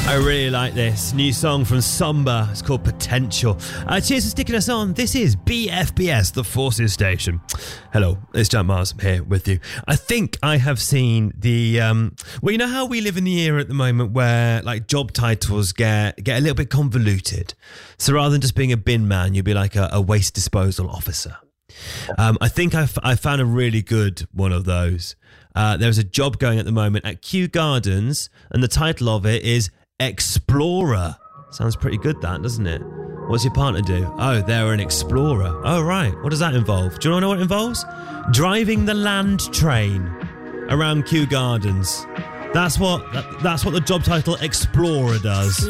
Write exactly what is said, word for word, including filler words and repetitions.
I really like this new song from Somba. It's called Potential. Uh, cheers for sticking us on. This is B F B S, the Forces Station. Hello, it's Jack Mars here with you. I think I have seen the... Um, well, you know how we live in the era at the moment where like job titles get, get a little bit convoluted. So rather than just being a bin man, you'd be like a, a waste disposal officer. Um, I think I've, I found a really good one of those. Uh, there's a job going at the moment at Kew Gardens, and the title of it is Explorer. Sounds pretty good, that, doesn't it? What's your partner do? Oh, they're an explorer. Oh, right. What does that involve? Do you want to know what it involves? Driving the land train around Kew Gardens. That's what, that, that's what the job title Explorer does.